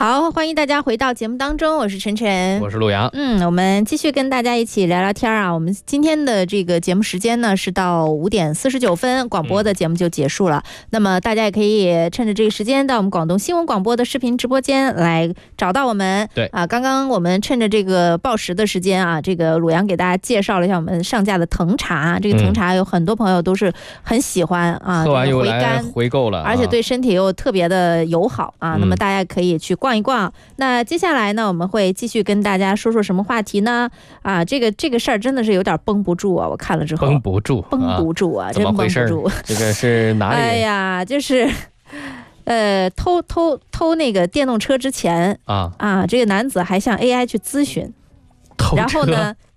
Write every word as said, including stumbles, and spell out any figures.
好，欢迎大家回到节目当中，我是晨晨， 我是陆阳。 嗯，我们继续跟大家一起聊聊天啊。我们今天的这个节目时间呢是到五点四十九分，广播的节目就结束了。嗯、那么大家也可以趁着这个时间到我们广东新闻广播的视频直播间来找到我们。 对啊，刚刚我们趁着这个报时的时间啊，这个鲁阳给大家介绍了一下我们上架的藤茶。这个藤茶有很多朋友都是很喜欢啊， 喝完又回甘回购了， 而且对身体又特别的友好啊。 嗯、 那么大家可以去逛一逛。那接下来呢，我们会继续跟大家说说什么话题呢？啊，这个这个事儿真的是有点绷不住啊！我看了之后绷不住， 绷不住啊， 啊、 真绷不住。 这个是哪里？ 哎呀，就是，呃，偷偷偷那个电动车之前啊啊，这个男子还向 A I 去咨询，然后呢，